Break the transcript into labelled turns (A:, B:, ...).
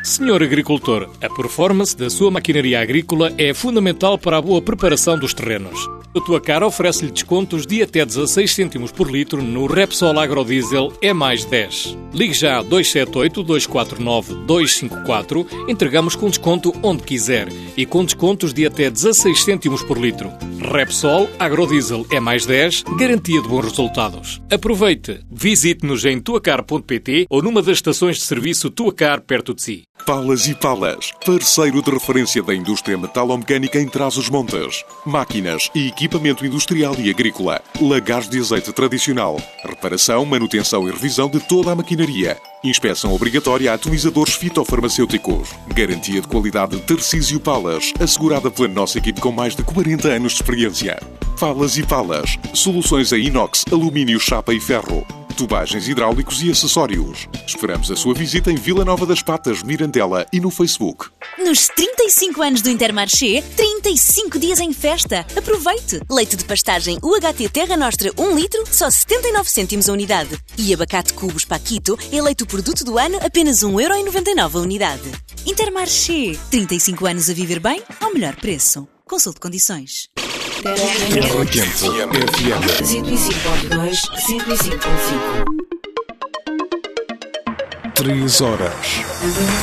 A: Senhor agricultor, a performance da sua maquinaria agrícola é fundamental para a boa preparação dos terrenos. A Tuacar oferece-lhe descontos de até 16 cêntimos por litro no Repsol Agrodiesel E+10. Ligue já 278-249-254, entregamos com desconto onde quiser e com descontos de até 16 cêntimos por litro. Repsol Agrodiesel E+10, garantia de bons resultados. Aproveite! Visite-nos em tuacar.pt ou numa das estações de serviço Tuacar perto de si.
B: Palas e Palas, parceiro de referência da indústria metalomecânica em Trás-os-Montes. Máquinas e equipamento industrial e agrícola. Lagares de azeite tradicional. Reparação, manutenção e revisão de toda a maquinaria. Inspeção obrigatória a atomizadores fitofarmacêuticos. Garantia de qualidade Tarcísio Palas, assegurada pela nossa equipe com mais de 40 anos de experiência. Palas e Palas, soluções em inox, alumínio, chapa e ferro. Tubagens hidráulicos e acessórios. Esperamos a sua visita em Vila Nova das Patas, Mirandela e no Facebook.
C: Nos 35 anos do Intermarché, 35 dias em festa. Aproveite! Leite de pastagem UHT Terra Nostra 1 litro, só 79 cêntimos a unidade. E abacate Cubos Paquito, eleito o produto do ano, apenas 1,99€ a unidade. Intermarché, 35 anos a viver bem, ao melhor preço. Consulte condições.
B: Terra Quente FM
D: 105.2, 105.5.
B: 3 horas.